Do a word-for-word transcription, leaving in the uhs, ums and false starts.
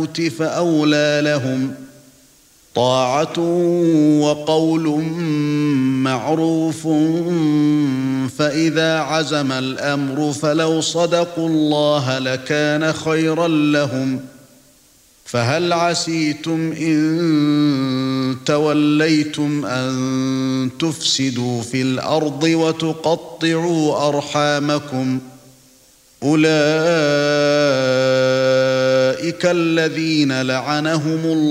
فأولى لهم طاعة وقول معروف فإذا عزم الأمر فلو صدقوا الله لكان خيرا لهم فهل عسيتم إن توليتم أن تفسدوا في الأرض وتقطعوا أرحامكم أولئك الذين لعنهم الله